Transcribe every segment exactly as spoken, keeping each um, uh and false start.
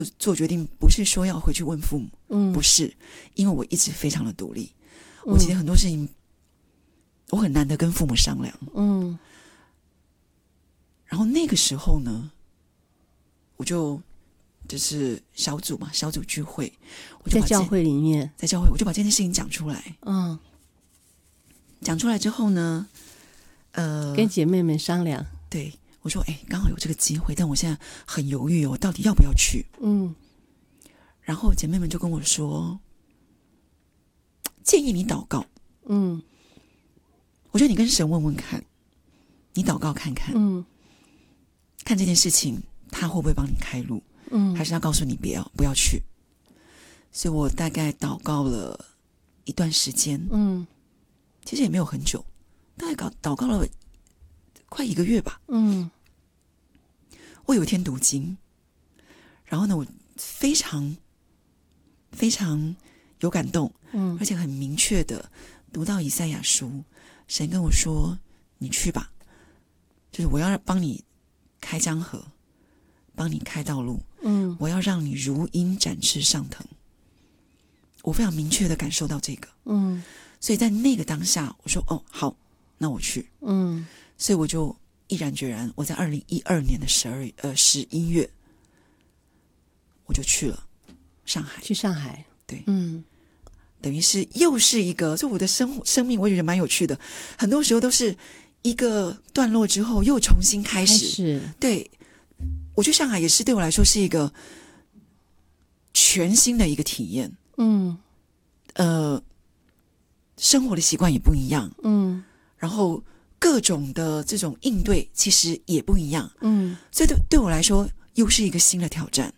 做决定不是说要回去问父母， 嗯， 不是，因为我一直非常的独立，我觉得很多事情我很难得跟父母商量， 嗯， 然后那个时候呢，我就就是小组嘛，小组聚会，我就把在教会里面， 在教会我就把这件事情讲出来， 嗯， 讲出来之后呢，呃， 跟姐妹们商量， 对。我说哎，刚好有这个机会，但我现在很犹豫哦，我到底要不要去？ 嗯， 然后姐妹们就跟我说，建议你祷告。 嗯， 我觉得你跟神问问看，你祷告看看， 嗯， 看这件事情他会不会帮你开路， 嗯， 还是他告诉你不要不要去？所以我大概祷告了一段时间， 嗯， 其实也没有很久，大概祷祷告了快一个月吧。 嗯， 我有一天读经，然后呢，我非常非常有感动， 嗯， 而且很明确的读到以赛亚书，神跟我说：“你去吧，就是我要帮你开江河，帮你开道路， 嗯， 我要让你如鹰展翅上腾。”我非常明确的感受到这个， 嗯， 所以在那个当下，我说：“哦，好，那我去。” 嗯， 所以我就毅然决然，我在二零一二年的十二呃十一月，我就去了上海。 去上海， 对， 嗯， 等于是又是一个，就我的生活生命，我也觉得蛮有趣的。很多时候都是一个段落之后，又重新开始。 开始， 对，我去上海也是对我来说是一个全新的一个体验。 嗯， 呃，生活的习惯也不一样， 嗯， 然后各种的这种应对其实也不一样。 嗯， 所以对对我来说又是一个新的挑战。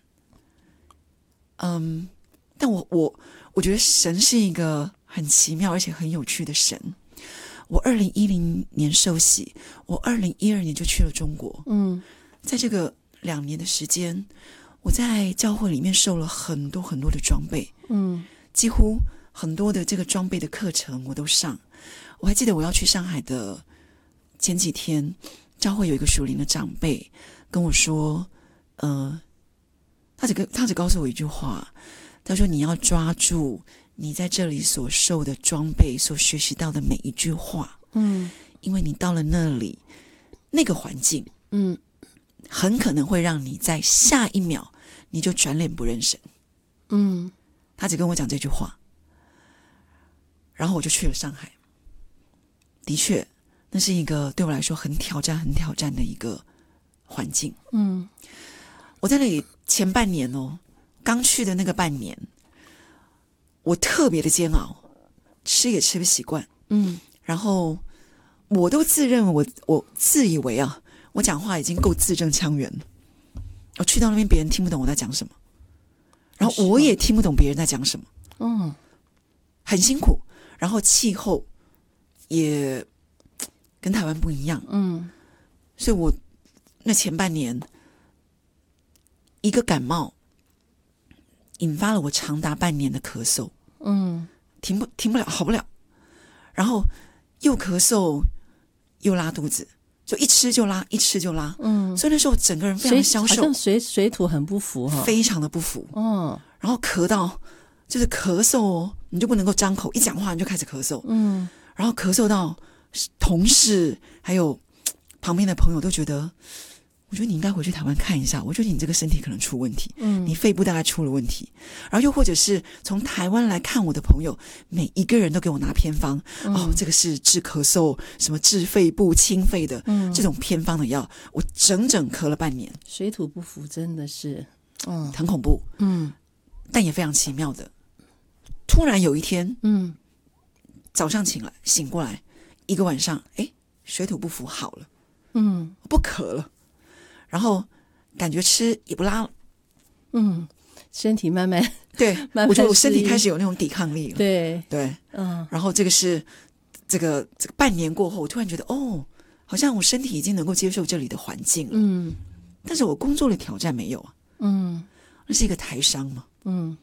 嗯，但我我我觉得神是一个很奇妙而且很有趣的神。我二零一零年受洗，我二零一二年就去了中国。 嗯， 在这个两年的时间，我在教会里面受了很多很多的装备， 嗯， 几乎很多的这个装备的课程我都上。我还记得我要去上海的前几天，教会有一个属灵的长辈跟我说，呃，他只跟他只告诉我一句话，他说你要抓住你在这里所受的装备，所学习到的每一句话， 嗯， 因为你到了那里，那个环境， 嗯， 很可能会让你在下一秒你就转脸不认神。 嗯， 他只跟我讲这句话，然后我就去了上海。的确，那是一个对我来说很挑战、很挑战的一个环境。 嗯， 我在那里前半年哦，刚去的那个半年，我特别的煎熬，吃也吃不习惯。 嗯， 然后我都自认我我自以为啊，我讲话已经够字正腔圆了。我去到那边，别人听不懂我在讲什么，然后我也听不懂别人在讲什么。 嗯， 很辛苦，然后气候也跟台湾不一样。 嗯， 所以我那前半年一个感冒引发了我长达半年的咳嗽， 嗯， 停不停不了，好不了，然后又咳嗽又拉肚子，就一吃就拉，一吃就拉。嗯，所以那时候整个人非常的消瘦， 好像水水土很不服哈， 非常的不服。 嗯， 然后咳到就是咳嗽哦，你就不能够张口，一讲话你就开始咳嗽。嗯，然后咳嗽到同事还有旁边的朋友都觉得，我觉得你应该回去台湾看一下，我觉得你这个身体可能出问题，嗯，你肺部大概出了问题。然后又或者是从台湾来看我的朋友，每一个人都给我拿偏方，嗯、哦，这个是治咳嗽，什么治肺部清肺的，嗯，这种偏方的药，我整整咳了半年。 水土不服真的是， 嗯，很恐怖， 嗯， 但也非常奇妙的。突然有一天， 嗯， 早上醒来醒过来，一个晚上，哎，水土不服好了， 嗯， 不咳了，然后感觉吃也不拉了， 嗯，身体慢慢对， 慢慢我觉得我身体开始有那种抵抗力了， 对对， 嗯， 然后这个是这个这个半年过后，我突然觉得哦，好像我身体已经能够接受这里的环境了， 嗯， 但是我工作的挑战没有啊， 嗯， 那是一个台商嘛， 嗯。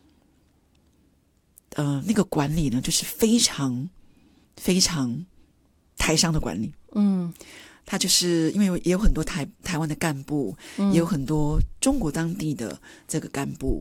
呃，那个管理呢，就是非常非常台商的管理。 嗯， 他就是因为有也有很多台台湾的干部， 嗯也有很多中国当地的这个干部，